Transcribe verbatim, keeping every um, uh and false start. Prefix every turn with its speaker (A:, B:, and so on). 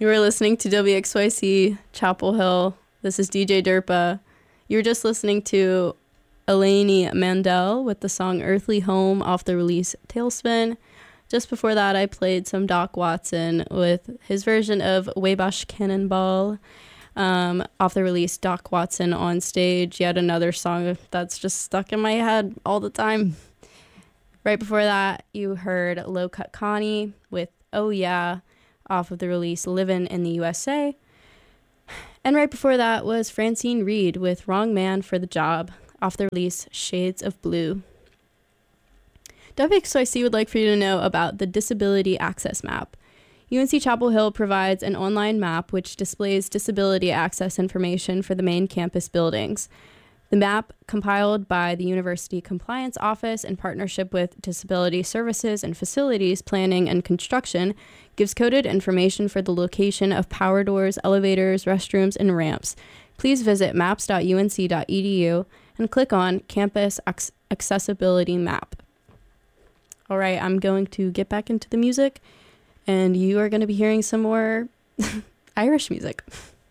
A: You are listening to W X Y C Chapel Hill. This is D J Derpa. You're just listening to Elaine Mandel with the song Earthly Home off the release Tailspin. Just before that, I played some Doc Watson with his version of Wabash Cannonball um, off the release Doc Watson on Stage. Yet another song that's just stuck in my head all the time. Right before that, you heard Low Cut Connie with Oh Yeah off of the release Livin' in the U S A. And right before that was Francine Reed with Wrong Man for the Job off the release Shades of Blue. W X Y C would like for you to know about the Disability Access Map. U N C Chapel Hill provides an online map which displays disability access information for the main campus buildings. The map, compiled by the University Compliance Office in partnership with Disability Services and Facilities Planning and Construction, gives coded information for the location of power doors, elevators, restrooms, and ramps. Please visit maps dot u n c dot e d u and click on Campus Ac- Accessibility Map. All right, I'm going to get back into the music, and you are going to be hearing some more Irish music.